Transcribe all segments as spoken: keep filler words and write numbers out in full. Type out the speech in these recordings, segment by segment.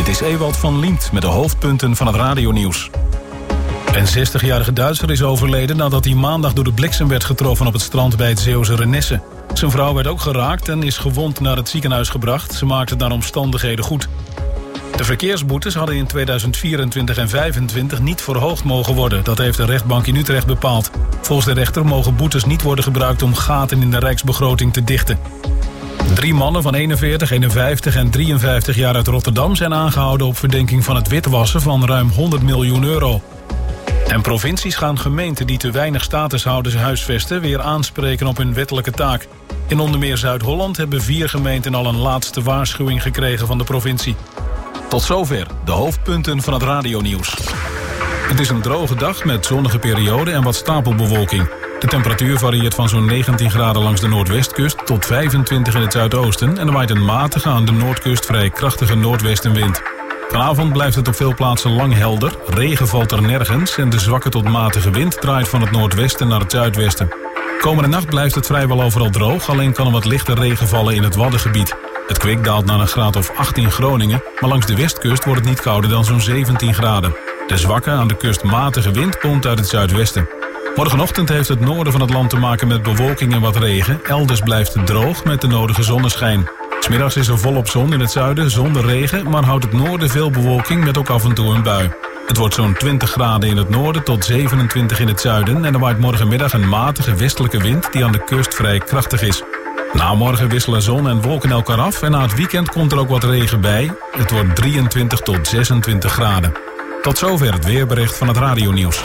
Dit is Ewald van Liemt met de hoofdpunten van het radionieuws. Een zestigjarige Duitser is overleden nadat hij maandag door de bliksem werd getroffen op het strand bij het Zeeuwse Renesse. Zijn vrouw werd ook geraakt en is gewond naar het ziekenhuis gebracht. Ze maakte het naar omstandigheden goed. De verkeersboetes hadden in tweeduizend vierentwintig en vijfentwintig niet verhoogd mogen worden. Dat heeft de rechtbank in Utrecht bepaald. Volgens de rechter mogen boetes niet worden gebruikt om gaten in de rijksbegroting te dichten. Drie mannen van eenenveertig, eenenvijftig en drieënvijftig jaar uit Rotterdam zijn aangehouden op verdenking van het witwassen van ruim honderd miljoen euro. En provincies gaan gemeenten die te weinig statushouders huisvesten weer aanspreken op hun wettelijke taak. In onder meer Zuid-Holland hebben vier gemeenten al een laatste waarschuwing gekregen van de provincie. Tot zover de hoofdpunten van het radionieuws. Het is een droge dag met zonnige perioden en wat stapelbewolking. De temperatuur varieert van zo'n negentien graden langs de noordwestkust tot vijfentwintig in het zuidoosten en er waait een matige aan de noordkust vrij krachtige noordwestenwind. Vanavond blijft het op veel plaatsen lang helder, regen valt er nergens en de zwakke tot matige wind draait van het noordwesten naar het zuidwesten. Komende nacht blijft het vrijwel overal droog, alleen kan er wat lichte regen vallen in het Waddengebied. Het kwik daalt naar een graad of achttien Groningen, maar langs de westkust wordt het niet kouder dan zo'n zeventien graden. De zwakke aan de kust matige wind komt uit het zuidwesten. Morgenochtend heeft het noorden van het land te maken met bewolking en wat regen. Elders blijft het droog met de nodige zonneschijn. 'S Middags is er volop zon in het zuiden zonder regen, maar houdt het noorden veel bewolking met ook af en toe een bui. Het wordt zo'n twintig graden in het noorden tot zevenentwintig in het zuiden en er waait morgenmiddag een matige westelijke wind die aan de kust vrij krachtig is. Na morgen wisselen zon en wolken elkaar af en na het weekend komt er ook wat regen bij. Het wordt drieëntwintig tot zesentwintig graden. Tot zover het weerbericht van het radionieuws.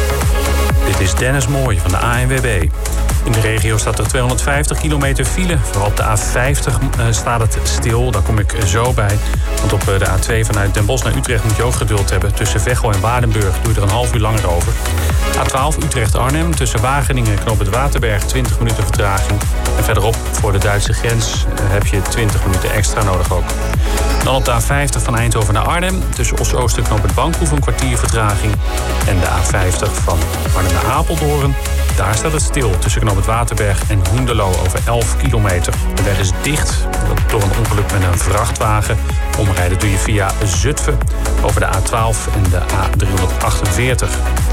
Dit is Dennis Mooij van de A N W B. In de regio staat er tweehonderdvijftig kilometer file. Vooral op de A vijftig uh, staat het stil. Daar kom ik zo bij. Want op uh, de A twee vanuit Den Bosch naar Utrecht moet je ook geduld hebben. Tussen Veghel en Waardenburg doe je er een half uur langer over. A twaalf Utrecht-Arnhem. Tussen Wageningen en Knoop het Waterberg twintig minuten vertraging. En verderop voor de Duitse grens uh, heb je twintig minuten extra nodig ook. Dan op de A vijftig van Eindhoven naar Arnhem. Tussen Os-Oost en Knoop het Bankhoef een kwartier vertraging. En de A vijftig van Arnhem naar Apeldoorn. Daar staat het stil tussen Knoop het Waterberg en Hoenderloo over elf kilometer. De weg is dicht door een ongeluk met een vrachtwagen. Omrijden doe je via Zutphen over de A twaalf en de A driehonderdachtenveertig.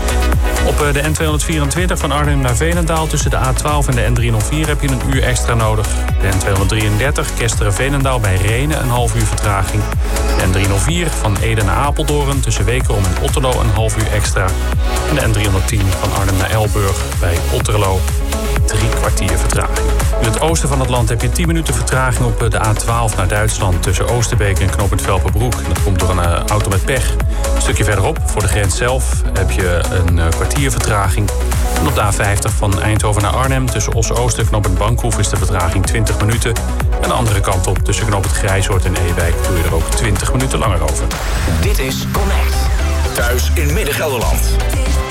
Op de N tweehonderdvierentwintig van Arnhem naar Veenendaal tussen de A twaalf en de N driehonderdvier heb je een uur extra nodig. De N tweehonderddrieëndertig Kesteren-Veenendaal bij Rhenen een half uur vertraging. De N driehonderdvier van Ede naar Apeldoorn tussen Wekerom en Otterlo een half uur extra. En de N driehonderdtien van Arnhem naar Elburg bij Otterlo drie kwartier vertraging. In het oosten van het land heb je tien minuten vertraging op de A twaalf naar Duitsland tussen Oosterbeek en Knooppunt Velperbroek. Dat komt door een uh, auto met pech. Een stukje verderop, voor de grens zelf, heb je een uh, kwartier vertraging. En op de A vijftig van Eindhoven naar Arnhem tussen Os-Oost en Knooppunt Bankhoef is de vertraging twintig minuten. En de andere kant op tussen Knooppunt Grijzoord en Ewijk doe je er ook twintig minuten langer over. Dit is Connect. Thuis in Midden-Gelderland.